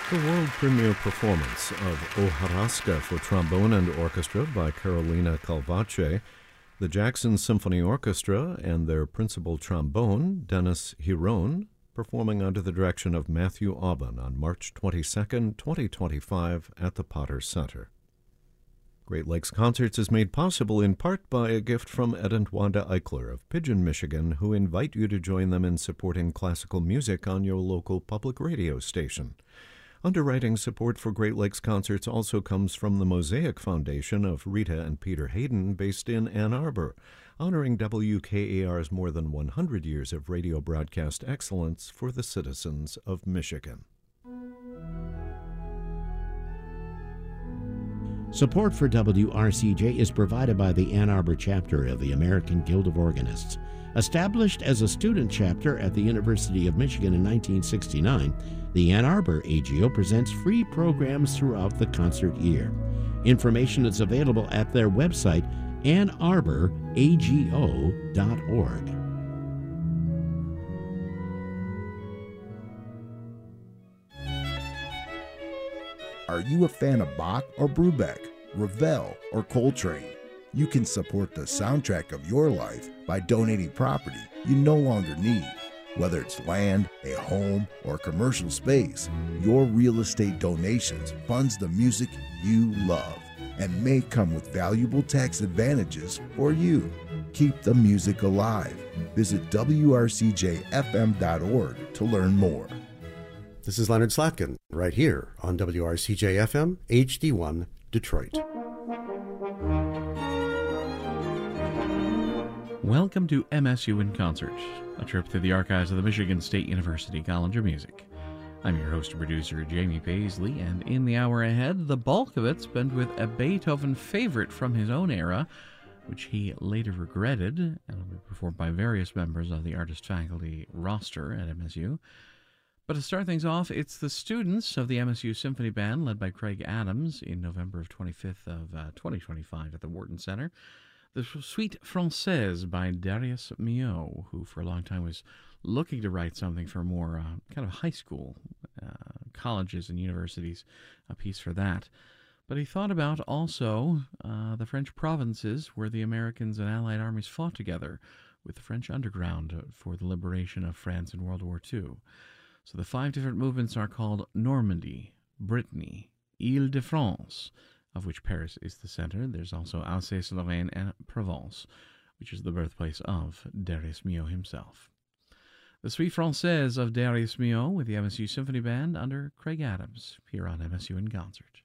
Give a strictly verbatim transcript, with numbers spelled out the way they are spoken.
The world premiere performance of O Hojarasca for trombone and orchestra by Carolina Calvache, the Jackson Symphony Orchestra and their principal trombone, Dennis Giron, performing under the direction of Matthew Aubin on March twenty-second, twenty twenty-five at the Potter Center. Great Lakes Concerts is made possible in part by a gift from Ed and Wanda Eichler of Pigeon, Michigan, who invite you to join them in supporting classical music on your local public radio station. Underwriting support for Great Lakes Concerts also comes from the Mosaic Foundation of Rita and Peter Hayden, based in Ann Arbor, honoring W K A R's more than one hundred years of radio broadcast excellence for the citizens of Michigan. Support for W R C J is provided by the Ann Arbor chapter of the American Guild of Organists. Established as a student chapter at the University of Michigan in nineteen sixty-nine, the Ann Arbor A G O presents free programs throughout the concert year. Information is available at their website, ann arbor a g o dot org. Are you a fan of Bach or Brubeck, Ravel or Coltrane? You can support the soundtrack of your life by donating property you no longer need. Whether it's land, a home, or commercial space, your real estate donations funds the music you love and may come with valuable tax advantages for you. Keep the music alive. Visit W R C J F M dot org to learn more. This is Leonard Slatkin, right here on W R C J F M, H D one, Detroit. Welcome to M S U in Concert, a trip through the archives of the Michigan State University College of Music. I'm your host and producer, Jamie Paisley, and in the hour ahead, the bulk of it spent with a Beethoven favorite from his own era, which he later regretted, and will be performed by various members of the artist faculty roster at M S U. But to start things off, it's the students of the M S U Symphony Band, led by Craig Adams, in November of twenty-fifth of uh, twenty twenty-five at the Wharton Center. The Suite Française by Darius Milhaud, who for a long time was looking to write something for more uh, kind of high school, uh, colleges and universities, a piece for that. But he thought about also uh, the French provinces where the Americans and Allied armies fought together with the French underground for the liberation of France in World War Two. So the five different movements are called Normandy, Brittany, Ile-de-France, of which Paris is the center. There's also Alsace-Lorraine and Provence, which is the birthplace of Darius Milhaud himself. The Suite Française of Darius Milhaud with the M S U Symphony Band under Craig Adams, here on M S U in Concert.